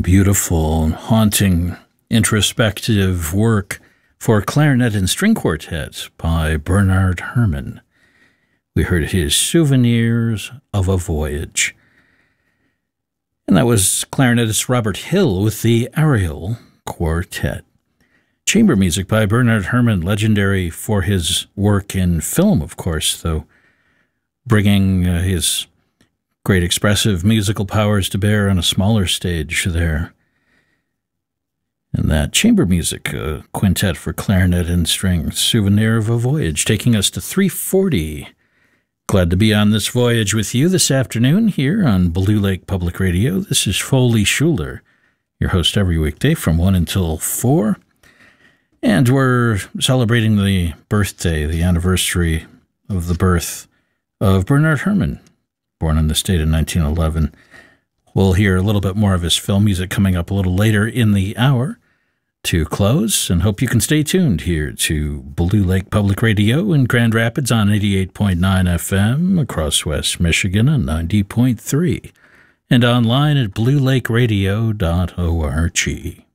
beautiful, haunting, introspective work for clarinet and string quartet by Bernard Herrmann. We heard his Souvenirs of a Voyage. And that was clarinetist Robert Hill with the Ariel Quartet. Chamber music by Bernard Herrmann, legendary for his work in film, of course, though, bringing his great expressive musical powers to bear on a smaller stage there. And that chamber music quintet for clarinet and strings, Souvenir of a Voyage, taking us to 3:40. Glad to be on this voyage with you this afternoon here on Blue Lake Public Radio. This is Foley Schuler, your host every weekday from 1 until 4. And we're celebrating the birthday, the anniversary of the birth of Bernard Herrmann, born in the state in 1911. We'll hear a little bit more of his film music coming up a little later in the hour to close, and hope you can stay tuned here to Blue Lake Public Radio in Grand Rapids on 88.9 FM, across West Michigan on 90.3, and online at bluelakeradio.org.